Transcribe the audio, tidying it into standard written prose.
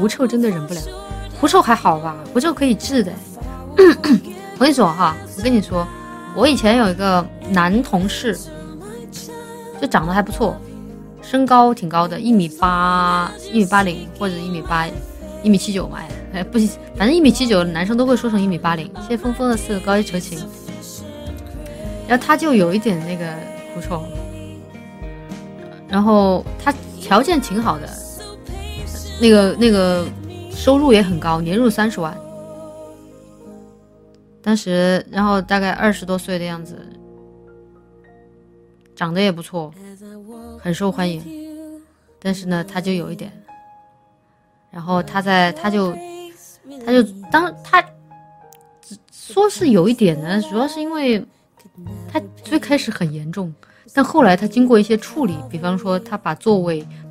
狐臭真的忍不了。狐臭还好吧，狐臭可以治的。我跟你说，我以前有一个男同事，就长得还不错，身高挺高的，1.80米或者1.79米嘛，不行，反正1.79米的男生都会说成1.80米。谢风风的四个高一扯情，然后他就有一点那个狐臭，然后他条件挺好的，那个收入也很高，年入30万。当时，然后大概20多岁的样子，长得也不错，很受欢迎。但是呢，他就有一点，然后他说是有一点呢，主要是因为他最开始很严重，但后来他经过一些处理，比方说他把座位